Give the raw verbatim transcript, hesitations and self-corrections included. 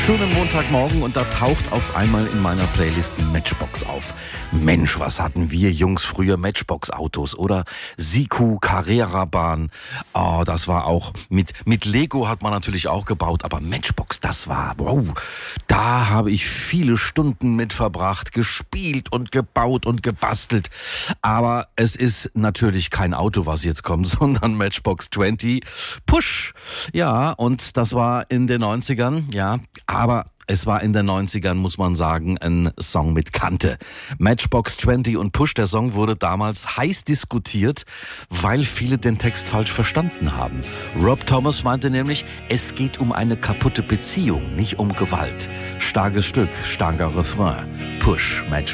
Schönen Montagmorgen und da taucht auf einmal in meiner Playlist Matchbox auf. Mensch, was hatten wir Jungs früher Matchbox-Autos oder Siku Carrera-Bahn. Oh, das war auch, mit, mit Lego hat man natürlich auch gebaut, aber Matchbox, das war, wow, da habe ich viele Stunden mit verbracht, gespielt und gebaut und gebastelt. Aber es ist natürlich kein Auto, was jetzt kommt, sondern Matchbox zwanzig Push. Ja, und das war in den neunzigern, ja, aber es war in den neunzigern, muss man sagen, ein Song mit Kante. Matchbox zwanzig und Push, der Song wurde damals heiß diskutiert, weil viele den Text falsch verstanden haben. Rob Thomas meinte nämlich, es geht um eine kaputte Beziehung, nicht um Gewalt. Starkes Stück, starker Refrain. Push, Matchbox.